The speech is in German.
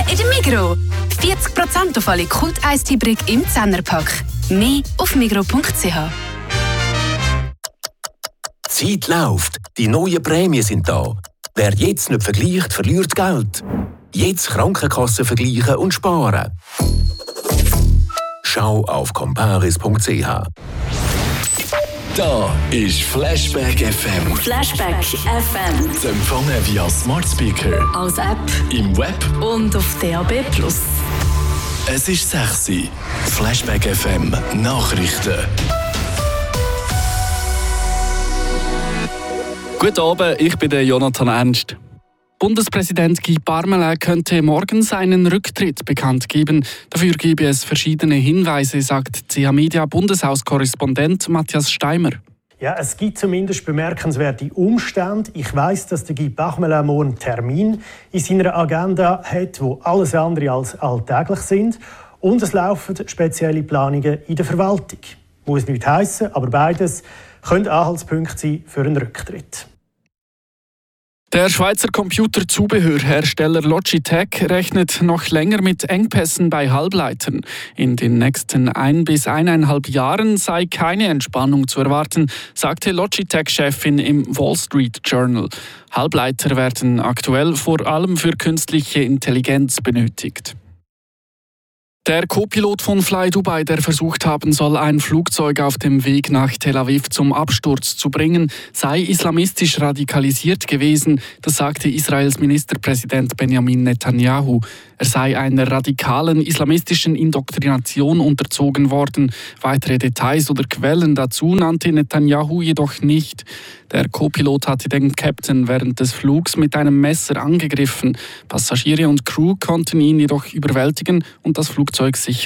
in der Migros. 40% auf alle Kult-Eistee-Brick im 10er-Pack. Mehr auf migros.ch. Die Zeit läuft, die neuen Prämien sind da. Wer jetzt nicht vergleicht, verliert Geld. Jetzt Krankenkassen vergleichen und sparen. Schau auf comparis.ch. Da ist Flashback FM. Flashback FM. Zu empfangen via Smart Speaker, Als App im Web. und auf DAB+. Es ist 6 Uhr. Flashback FM Nachrichten. Guten Abend, ich bin der Jonathan Ernst. Bundespräsident Guy Parmelin könnte morgen seinen Rücktritt bekannt geben. Dafür gebe es verschiedene Hinweise, sagt CH-Media-Bundeshauskorrespondent Matthias Steimer. Ja, es gibt zumindest bemerkenswerte Umstände. Ich weiss, dass der Guy Parmelin morgen einen Termin in seiner Agenda hat, wo alles andere als alltäglich sind. Und es laufen spezielle Planungen in der Verwaltung. Muss nicht heissen, aber beides können Anhaltspunkte sein für einen Rücktritt. Der Schweizer Computerzubehörhersteller Logitech rechnet noch länger mit Engpässen bei Halbleitern. In den nächsten 1 bis 1,5 Jahren sei keine Entspannung zu erwarten, sagte Logitech-Chefin im Wall Street Journal. Halbleiter werden aktuell vor allem für künstliche Intelligenz benötigt. Der Co-Pilot von Fly Dubai, der versucht haben soll, ein Flugzeug auf dem Weg nach Tel Aviv zum Absturz zu bringen, sei islamistisch radikalisiert gewesen. Das sagte Israels Ministerpräsident Benjamin Netanyahu. Er sei einer radikalen islamistischen Indoktrination unterzogen worden. Weitere Details oder Quellen dazu nannte Netanyahu jedoch nicht. Der Co-Pilot hatte den Captain während des Flugs mit einem Messer angegriffen. Passagiere und Crew konnten ihn jedoch überwältigen und das Flugzeug sicher